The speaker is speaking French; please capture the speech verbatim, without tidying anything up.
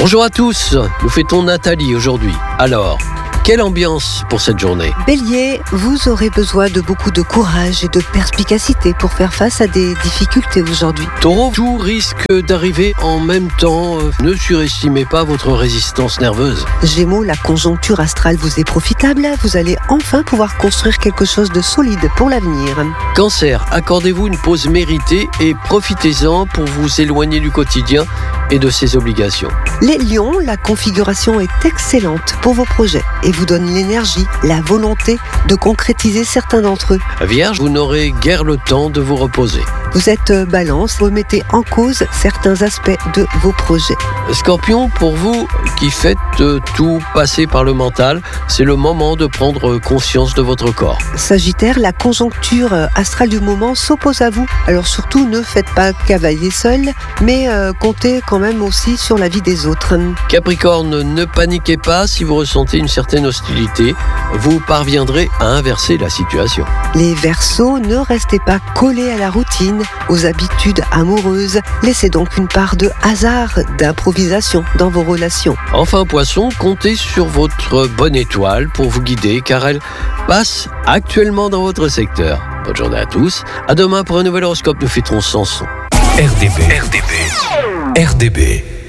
Bonjour à tous, nous fêtons Nathalie aujourd'hui. Alors, quelle ambiance pour cette journée? Bélier, vous aurez besoin de beaucoup de courage et de perspicacité pour faire face à des difficultés aujourd'hui. Taureau, tout risque d'arriver en même temps. Ne surestimez pas votre résistance nerveuse. Gémeaux, la conjoncture astrale vous est profitable. Vous allez enfin pouvoir construire quelque chose de solide pour l'avenir. Cancer, accordez-vous une pause méritée et profitez-en pour vous éloigner du quotidien et de ses obligations. Les lions, la configuration est excellente pour vos projets et vous donne l'énergie, la volonté de concrétiser certains d'entre eux. Vierge, vous n'aurez guère le temps de vous reposer. Vous êtes balance, vous mettez en cause certains aspects de vos projets. Scorpion, pour vous qui faites tout passer par le mental, c'est le moment de prendre conscience de votre corps. Sagittaire, la conjoncture astrale du moment s'oppose à vous. Alors surtout, ne faites pas cavalier seul, mais euh, comptez quand même aussi sur la vie des autres. Capricorne, ne paniquez pas si vous ressentez une certaine hostilité. Vous parviendrez à inverser la situation. Les Verseaux, ne restez pas collés à la routine, aux habitudes amoureuses. Laissez donc une part de hasard, d'improvisation dans vos relations. Enfin, Poisson, comptez sur votre bonne étoile pour vous guider car elle passe actuellement dans votre secteur. Bonne journée à tous. À demain pour un nouvel horoscope. Nous fêterons Samson. R D B. R D B. R D B.